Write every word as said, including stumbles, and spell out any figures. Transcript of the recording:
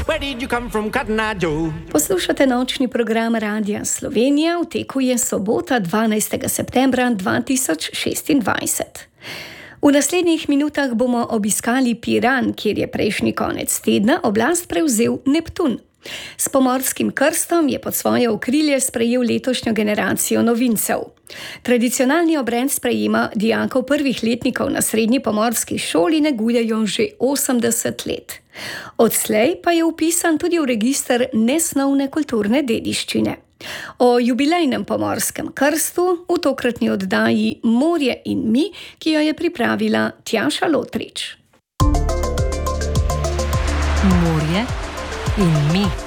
Where did you come from, Cotton Eye Joe? Poslušate nočni program Radia Slovenija, v teku je sobota dvanajstega septembra dva tisoč šestindvajset. V naslednjih minutah bomo obiskali Piran, kjer je prejšnji konec tedna oblast prevzel Neptun. S pomorskim krstom je pod svoje okrilje sprejel letošnjo generacijo novincev. Tradicionalni obred sprejema dijakov prvih letnikov na srednji pomorski šoli negujejo že osemdeset let. Odslej pa je vpisan tudi v register nesnovne kulturne dediščine. O jubilejnem pomorskem krstu v tokratni oddaji Morje in mi, ki jo je pripravila Tjaša Lotrič. Morje in mi.